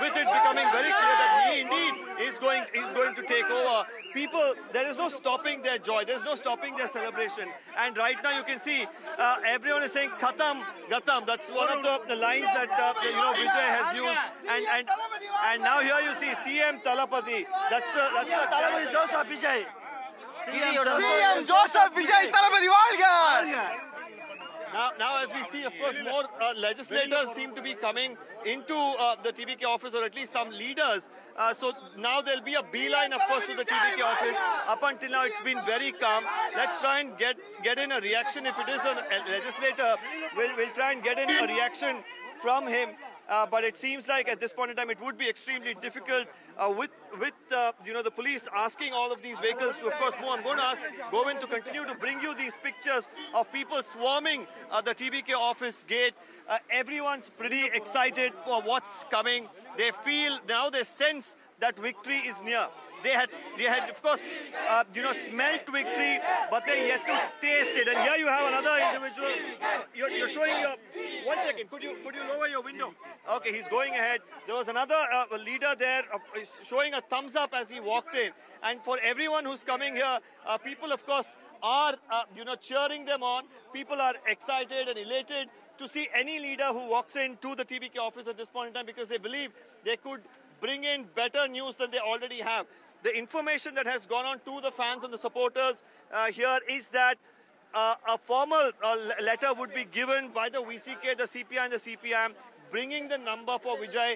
with it becoming very clear that he indeed is going to take over. People, there is no stopping their joy. There is no stopping their celebration. And right now you can see everyone is saying "Khatam, Gatam." That's one of the lines that Vijay has used. And now here you see CM Talapati. That's the Talapati Joseph Vijay. CM Joseph Vijay Talapati Valga. Now, as we see, of course, more legislators seem to be coming into the TVK office, or at least some leaders. So now there'll be a beeline, of course, to the TVK office. Up until now, it's been very calm. Let's try and get in a reaction. If it is a legislator, we'll try and get in a reaction from him. But it seems like at this point in time it would be extremely difficult with the police asking all of these vehicles to, of course, move. I'm going to ask Govind to continue to bring you these pictures of people swarming the TVK office gate. Everyone's pretty excited for what's coming. They feel now, they sense that victory is near. They had of course, smelt victory, but they're yet to taste it. And here you have another individual. You're showing your. 1 second. Could you lower your window? Okay, he's going ahead. There was another leader there showing a thumbs up as he walked in. And for everyone who's coming here, people, of course, are cheering them on. People are excited and elated to see any leader who walks into the TVK office at this point in time, because they believe they could bring in better news than they already have. The information that has gone on to the fans and the supporters here is that a formal letter would be given by the VCK, the CPI and the CPM, bringing the number for Vijay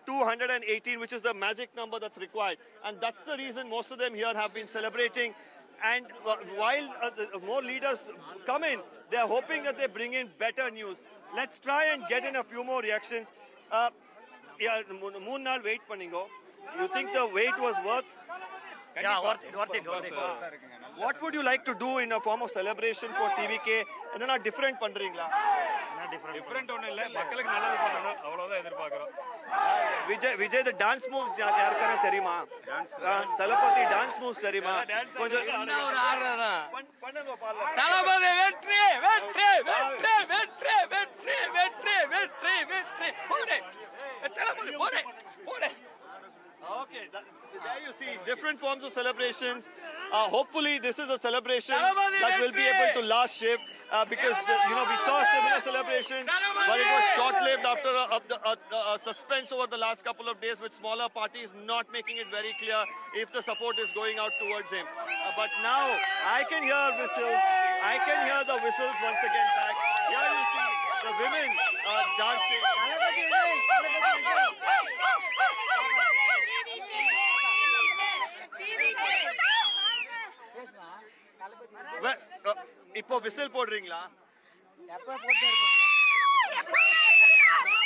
218, which is the magic number that's required. And that's the reason most of them here have been celebrating. And while more leaders come in, they're hoping that they bring in better news. Let's try and get in a few more reactions. Yeah, moon naal wait panningo. You think the wait was worth? Yeah, worth it. What would you like to do in a form of celebration for TVK? And then different pandringla. Different only illa, makkalukku nalladhu pannanum, avladha edirpaakurom. Vijay, the dance moves yarkana theriyuma? Talapati dance moves theriyuma? Konja avru aadrara. Pannunga paalla. Talapati vetri. Pode. Okay, there you see different forms of celebrations. Hopefully, this is a celebration that will be able to last shift because we saw similar celebrations, but it was short-lived after a suspense over the last couple of days with smaller parties not making it very clear if the support is going out towards him. But now I can hear whistles. I can hear the whistles once again back. Here you see the women dancing. இப்போ whistle போடுறீங்களா? எப்ப போட்டு இருக்கீங்க?